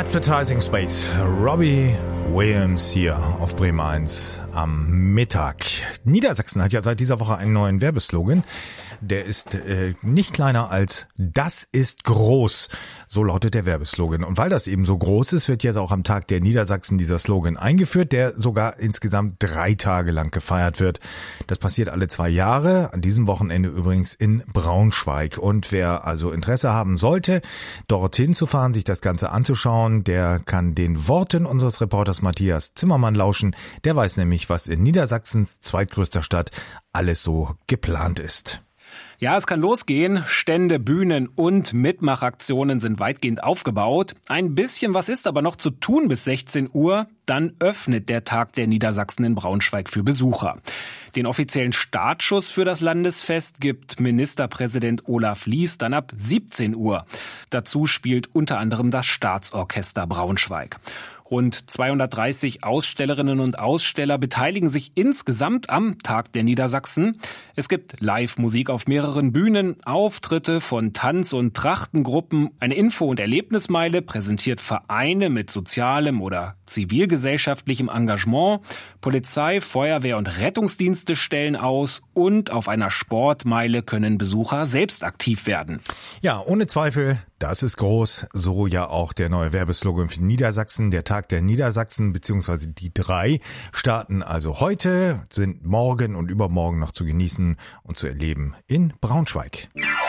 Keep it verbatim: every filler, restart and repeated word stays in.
Advertising Space. Robbie Williams hier auf Bremen eins am Mittag. Niedersachsen hat ja seit dieser Woche einen neuen Werbeslogan. Der ist äh, nicht kleiner als "Das ist groß". So lautet der Werbeslogan. Und weil das eben so groß ist, wird jetzt auch am Tag der Niedersachsen dieser Slogan eingeführt, der sogar insgesamt drei Tage lang gefeiert wird. Das passiert alle zwei Jahre, an diesem Wochenende übrigens in Braunschweig. Und wer also Interesse haben sollte, dorthin zu fahren, sich das Ganze anzuschauen, der kann den Worten unseres Reporters Matthias Zimmermann lauschen. Der weiß nämlich, was in Niedersachsens zweitgrößter Stadt alles so geplant ist. Ja, es kann losgehen. Stände, Bühnen und Mitmachaktionen sind weitgehend aufgebaut. Ein bisschen was ist aber noch zu tun bis sechzehn Uhr. Dann öffnet der Tag der Niedersachsen in Braunschweig für Besucher. Den offiziellen Startschuss für das Landesfest gibt Ministerpräsident Olaf Lies dann ab siebzehn Uhr. Dazu spielt unter anderem das Staatsorchester Braunschweig. Rund zweihundertdreißig Ausstellerinnen und Aussteller beteiligen sich insgesamt am Tag der Niedersachsen. Es gibt Live-Musik auf mehreren Bühnen, Auftritte von Tanz- und Trachtengruppen, eine Info- und Erlebnismeile präsentiert Vereine mit sozialem oder zivilgesellschaftlichem Engagement, Polizei, Feuerwehr und Rettungsdienste stellen aus und auf einer Sportmeile können Besucher selbst aktiv werden. Ja, ohne Zweifel, das ist groß. So ja auch der neue Werbeslogan für Niedersachsen. Der Tag der Niedersachsen bzw. die drei starten also heute, sind morgen und übermorgen noch zu genießen und zu erleben in Braunschweig.